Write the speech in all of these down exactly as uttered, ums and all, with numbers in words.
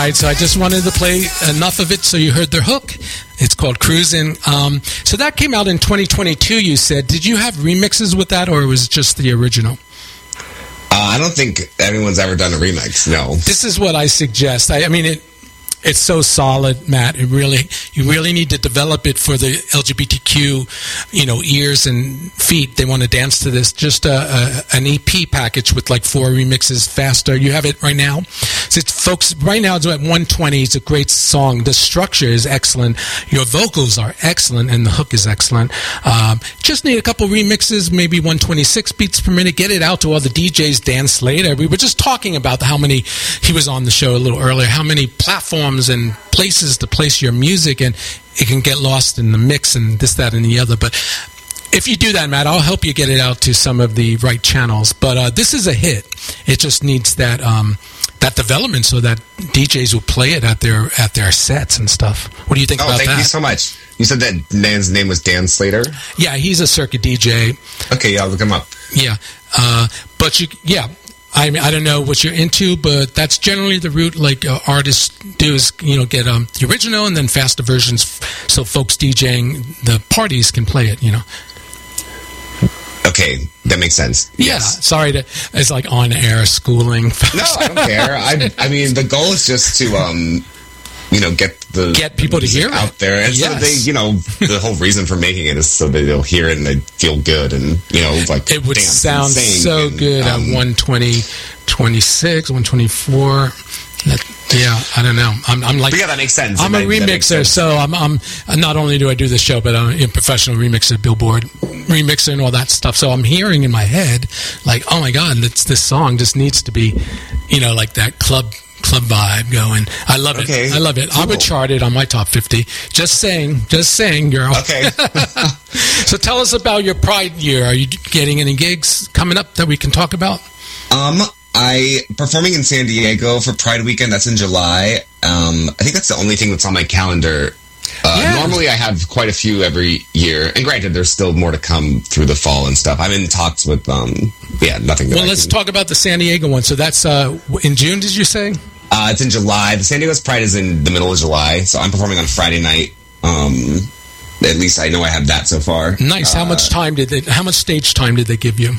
All right, so I just wanted to play enough of it so you heard their hook. It's called Cruisin'. Um, so that came out in twenty twenty-two, you said. Did you have remixes with that, or was it just the original? Uh, I don't think anyone's ever done a remix, no. This is what I suggest. I, I mean, it, it's so solid, Matt. It really, you really need to develop it for the L G B T Q, you know, ears and feet. They want to dance to this. Just a, a, an E P package with like four remixes faster. You have it right now. So it's, folks, right now it's at one twenty. It's a great song. The structure is excellent. Your vocals are excellent, and the hook is excellent. Um, just need a couple remixes, maybe one twenty-six beats per minute. Get it out to all the D Js. Dan Slater. We were just talking about how many, he was on the show a little earlier, how many platforms and places to place your music, and it can get lost in the mix and this, that, and the other. But if you do that, Matt, I'll help you get it out to some of the right channels. But uh, this is a hit. It just needs that um, that development so that D Js will play it at their at their sets and stuff. What do you think oh, about that? Oh, thank you so much. You said that Dan's name was Dan Slater? Yeah, he's a circuit D J. Okay, yeah, I'll look him up. Yeah, uh, but you, yeah. I mean, I don't know what you're into, but that's generally the route like uh, artists do is, you know, get um, the original and then faster versions f- so folks DJing the parties can play it, you know. Okay, that makes sense. Yeah, yes. Sorry to, it's like on-air schooling. No, I don't care. I, I mean, the goal is just to, um, you know, get the get people the to hear out it. there, and yes. so they, you know, the whole reason for making it is so that they'll hear it and they feel good, and you know, like it would dance sound and sing so and, good um, at one twenty, twenty-six, one twenty-four. That, yeah, I don't know. I'm, I'm like, but yeah, that makes sense. I'm that a makes, remixer, so I'm, I'm. Not only do I do this show, but I'm a professional remixer, Billboard remixer, and all that stuff. So I'm hearing in my head, like, oh my God, this this song just needs to be, you know, like that club. Club vibe going. I love it. Okay, I love it. cool. I would chart it on my top fifty. Just saying. Just saying, girl. Okay. So tell us about your Pride year. Are you getting any gigs coming up that we can talk about? Um, I performing in San Diego for Pride weekend. That's in July. Um, I think that's the only thing that's on my calendar. Uh, yeah. Normally, I have quite a few every year, and granted, there's still more to come through the fall and stuff. I'm in talks with, um, yeah, nothing. That well, I let's can... talk about the San Diego one. So that's uh, in June, did you say? Uh, it's in July. The San Diego's Pride is in the middle of July, so I'm performing on Friday night. Um, at least I know I have that so far. Nice. How uh, much time did they? How much stage time did they give you?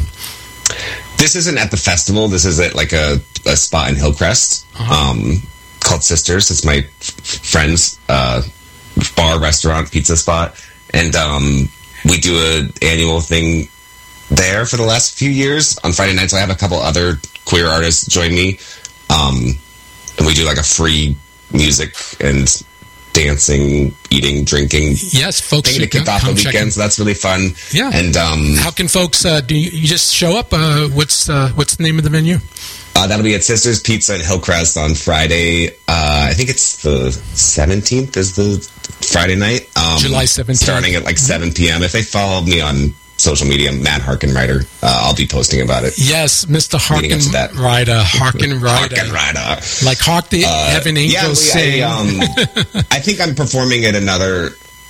This isn't at the festival. This is at like a, a spot in Hillcrest, uh-huh. um, called Sisters. It's my f- friend's uh, bar, restaurant, pizza spot, and um, we do an annual thing there for the last few years on Friday nights. I have a couple other queer artists join me. Um, and we do like a free music and dancing, eating, drinking. Yes, folks thing to kick off the weekend, so that's really fun. Yeah. And um, how can folks uh, do? You, you just show up? Uh, what's uh, what's the name of the venue? Uh, that'll be at Sisters Pizza in Hillcrest on Friday. Uh, I think it's the seventeenth is the Friday night. Um, July seventeenth, starting at like seven p.m. If they follow me on social media, Matt Harkenrider. Uh, I'll be posting about it. Yes, Mister Harkenrider. Harkenrider. Harkenrider. Like Hark the uh, Heaven Angels yeah, sing. I, um, I think I'm performing at another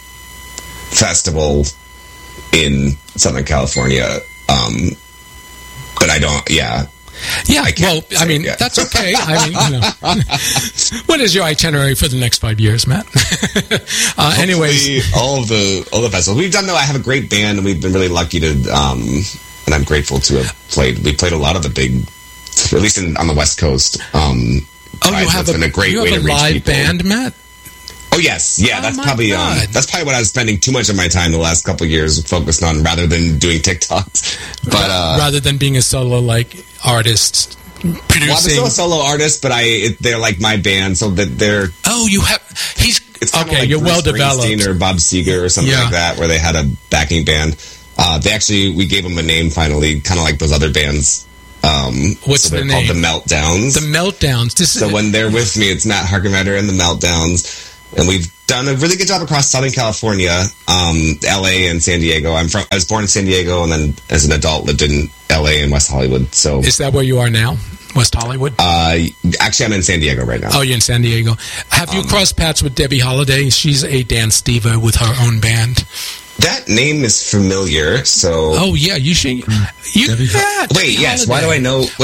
festival in Southern California. Um, but I don't, yeah. Yeah, I well, I mean, yet. That's okay. I mean, you know. What is your itinerary for the next five years, Matt? uh, anyways. all of the all the festivals. We've done, though, I have a great band, and we've been really lucky to, um, and I'm grateful to have played. We played a lot of the big, at least in, on the West Coast. Um, oh, you have, a, a great you have way a to reach live people. band, Matt? Oh, yes. Yeah, oh that's probably um, that's probably what I was spending too much of my time the last couple of years focused on rather than doing TikToks. But uh, Rather than being a solo, like, artist producing. Well, I'm still a solo artist, but I it, they're like my band, so that they're... Oh, you have... He's... It's okay, like you're Bruce well-developed. Springsteen or Bob Seger or something yeah. like that, where they had a backing band. Uh, they actually... We gave them a name, finally, kind of like those other bands. Um, What's so the they're name? called The Meltdowns. The Meltdowns. This so is when they're with me, it's Matt Harkenrider and The Meltdowns. And we've done a really good job across Southern California, um, L A and San Diego. I'm from. I was born in San Diego, and then as an adult lived in L A and West Hollywood. So is that where you are now, West Hollywood? Uh, actually, I'm in San Diego right now. Oh, you're in San Diego. Have you um, crossed paths with Debbie Holiday? She's a dance diva with her own band. That name is familiar. So oh yeah, you should. You Debbie, yeah, wait, yes. Holiday. Why do I know? Wait.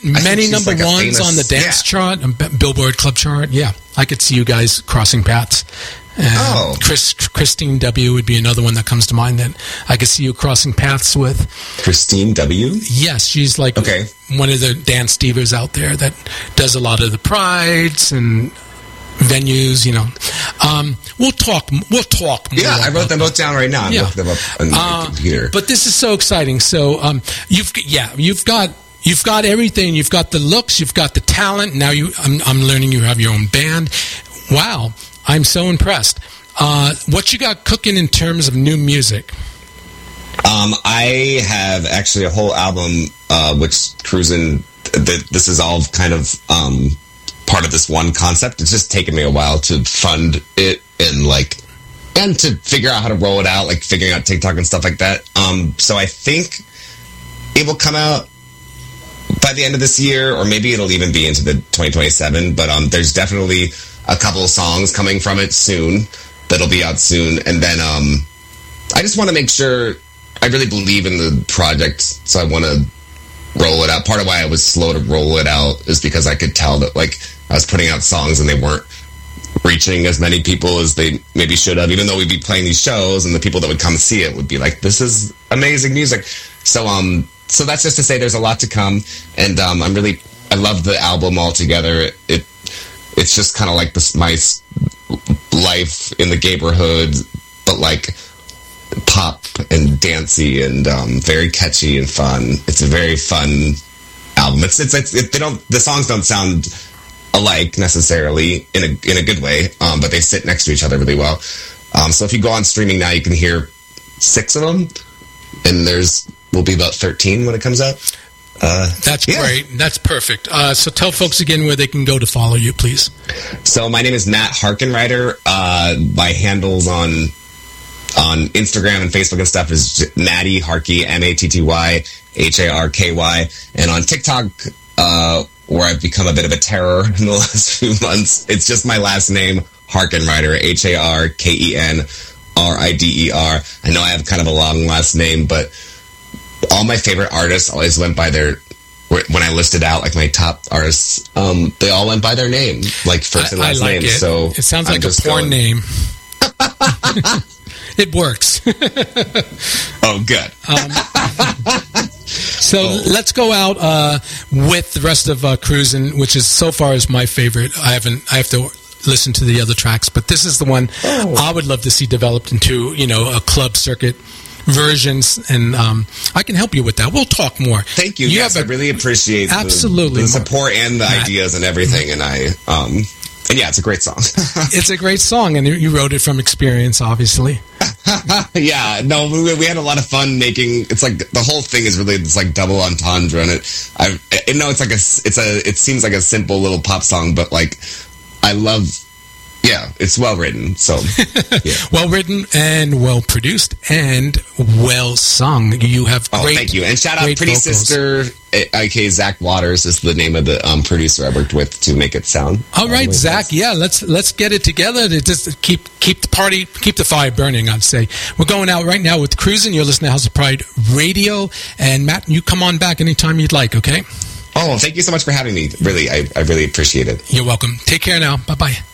many number like ones famous, on the dance yeah. chart, um, Billboard Club chart. Yeah, I could see you guys crossing paths. And oh. Chris, Christine W. would be another one that comes to mind that I could see you crossing paths with. Christine W.? Yes, she's like okay. one of the dance divas out there that does a lot of the prides and venues, you know. Um, we'll talk We'll talk more. Yeah, I wrote them both down right now. I'm yeah. looking them up on the uh, computer. But this is so exciting. So, um, you've yeah, you've got you've got everything. You've got the looks, you've got the talent. Now you I'm, I'm learning you have your own band. Wow. I'm so impressed. Uh, what you got cooking in terms of new music? Um, I have actually a whole album, uh, which Cruisin', th- this is all kind of um, part of this one concept. It's just taken me a while to fund it and like, and to figure out how to roll it out, like figuring out TikTok and stuff like that. Um, so I think it will come out by the end of this year, or maybe it'll even be into the twenty twenty-seven. But um, there's definitely a couple of songs coming from it soon that'll be out soon. And then um, I just want to make sure I really believe in the project, so I want to roll it out. Part of why I was slow to roll it out is because I could tell that like I was putting out songs and they weren't reaching as many people as they maybe should have, even though we'd be playing these shows and the people that would come see it would be like, this is amazing music. So um, so that's just to say there's a lot to come. And um, I'm really, I love the album altogether. It, it It's just kind of like this my life in the neighborhood, but like pop and dancey and um, very catchy and fun. It's a very fun album. It's it's, it's it, they don't the songs don't sound alike necessarily in a in a good way, um, but they sit next to each other really well. Um, so if you go on streaming now, you can hear six of them, and there's will be about thirteen when it comes out. Uh, That's yeah. great. That's perfect. Uh, so tell folks again where they can go to follow you, please. So my name is Matt Harkenrider. Uh, my handles on on Instagram and Facebook and stuff is Matty Harkey, M A T T Y H A R K Y. And on TikTok, uh, where I've become a bit of a terror in the last few months, it's just my last name, Harkenrider, H A R K E N R I D E R. I know I have kind of a long last name, but all my favorite artists always went by their, when I listed out like my top artists, um, they all went by their name, like first and last I like name. It. So it sounds I'm like a porn going, name. It works. Oh, good. um, so oh. let's go out uh, with the rest of uh, Cruisin', which is so far is my favorite. I haven't. I have to listen to the other tracks, but this is the one oh. I would love to see developed into, you know, a club circuit versions, and um, I can help you with that. We'll talk more. Thank you. you yes, have a, I really appreciate absolutely the, the support and the Matt. ideas and everything. And I, um, and yeah, it's a great song. It's a great song, and you wrote it from experience, obviously. Yeah, no, we, we had a lot of fun making. It's like the whole thing is really this like double entendre, and it. I, I know it's like a, it's a, it seems like a simple little pop song, but like, I love. Yeah, it's well written. So, yeah. Well written and well produced and well sung. You have great. Oh, thank you, and shout out Pretty vocals. Sister, aka Zach Waters, is the name of the um, producer I worked with to make it sound. All right, Zach. Yeah, let's let's get it together to just keep keep the party, keep the fire burning. I'd say we're going out right now with Cruisin'. You're listening to House of Pride Radio, and Matt, you come on back anytime you'd like. Okay. Oh, thank you so much for having me. Really, I I really appreciate it. You're welcome. Take care now. Bye bye.